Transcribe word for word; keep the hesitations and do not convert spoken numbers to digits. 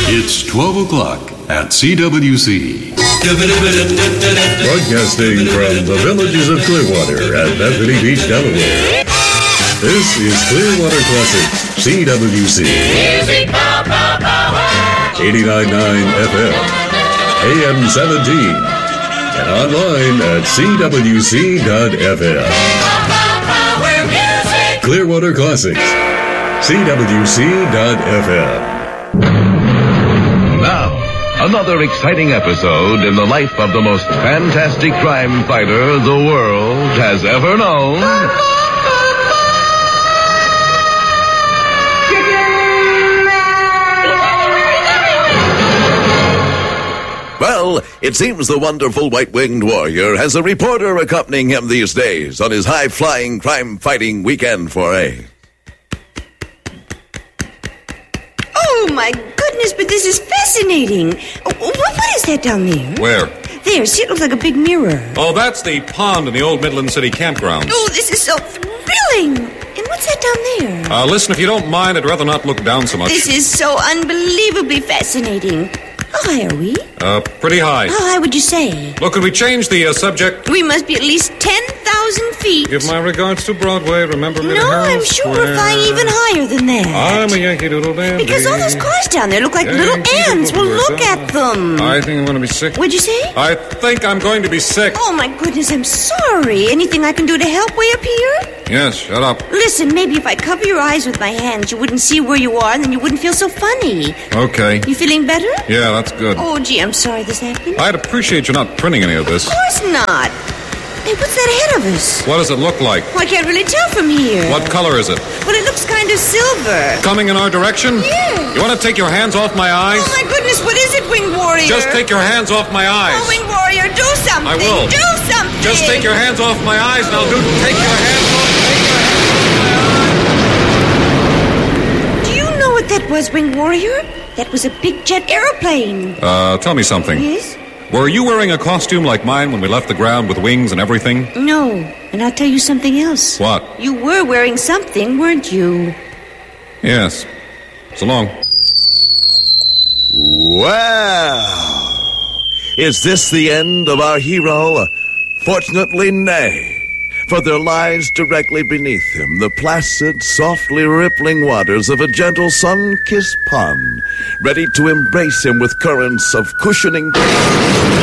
It's twelve o'clock at C W C. Broadcasting from the villages of Clearwater at Bethany Beach, Delaware. This is Clearwater Classics, C W C. Music power, power, power. eighty-nine point nine F M, A M seventeen, and online at C W C dot F M. Power music. Clearwater Classics, C W C dot F M. Now, another exciting episode in the life of the most fantastic crime fighter the world has ever known. Well, it seems the wonderful white-winged warrior has a reporter accompanying him these days on his high-flying, crime-fighting weekend foray. Oh, my goodness, but this is fascinating. What, what is that down there? Where? There, see, it looks like a big mirror. Oh, that's the pond in the old Midland City campgrounds. Oh, this is so thrilling. And what's that down there? Uh, listen, if you don't mind, I'd rather not look down so much. This is so unbelievably fascinating. How high are we? Uh, pretty high. How high would you say? Look, could we change the uh, subject? We must be at least ten thousand feet. Give my regards to Broadway. Remember Miller No, Herald I'm sure Square. we're flying even higher than that. I'm a Yankee Doodle Dandy. Because all those cars down there look like Yankee little ants. Well, Doodle look Dandy. at them. I think I'm going to be sick. What'd you say? I think I'm going to be sick. Oh, my goodness, I'm sorry. Anything I can do to help way up here? Yes, shut up. Listen, maybe if I cover your eyes with my hands, you wouldn't see where you are, and then you wouldn't feel so funny. Okay. You feeling better? Yeah, that's good. Oh, gee, I'm sorry this happened. I'd appreciate you not printing any of this. Of course not. Hey, what's that ahead of us? What does it look like? Well, I can't really tell from here. What color is it? Well, it looks kind of silver. Coming in our direction? Yeah. You want to take your hands off my eyes? Oh, my goodness, what is it, Winged Warrior? Just take your hands off my eyes. Oh, Winged Warrior, do something. I will. Do something. Just take your hands off my eyes, and I'll do. Take your hands off. Take your hands off my eyes. Do you know what that was, Winged Warrior? That was a big jet airplane. Uh, tell me something. Yes? Were you wearing a costume like mine when we left the ground with wings and everything? No, and I'll tell you something else. What? You were wearing something, weren't you? Yes. So long. Well, is this the end of our hero? Fortunately, nay. For there lies directly beneath him the placid, softly rippling waters of a gentle sun-kissed pond, ready to embrace him with currents of cushioning